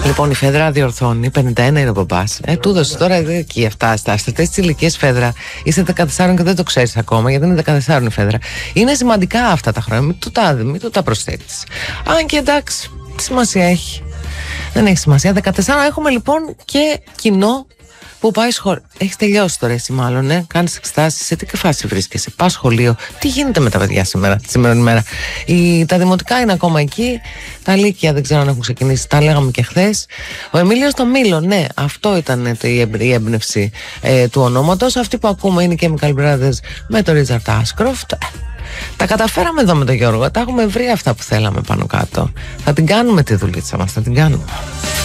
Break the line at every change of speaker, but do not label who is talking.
Λοιπόν, η Φέδρα διορθώνει. 51 είναι ο μπαμπάς. Του έδωσε τώρα εκεί αυτά. Στα αυτές τις ηλικίες, Φέδρα, είσαι 14 και δεν το ξέρεις ακόμα, γιατί είναι 14 η Φέδρα. Είναι σημαντικά αυτά τα χρόνια. Μην του τα προσθέτεις. Αν και εντάξει, τι σημασία έχει. Δεν έχει σημασία. 14 έχουμε λοιπόν και κοινό που πάει σχολείο. Έχεις τελειώσει τώρα εσύ, μάλλον, κάνεις εξετάσεις. Σε τι φάση βρίσκεσαι? Πας σχολείο? Τι γίνεται με τα παιδιά σήμερα, τη σημερινή ημέρα? Τα δημοτικά είναι ακόμα εκεί. Τα λύκεια δεν ξέρω αν έχουν ξεκινήσει. Τα λέγαμε και χθες. Ο Εμίλιος στο Μήλο, ναι, αυτό ήταν η έμπνευση του ονόματος. Αυτή που ακούμε είναι και Chemical Brothers με το Richard Ashcroft. Τα καταφέραμε εδώ με τον Γιώργο. Τα έχουμε βρει αυτά που θέλαμε πάνω κάτω. Θα την κάνουμε τη δουλίτσα μας, θα την κάνουμε.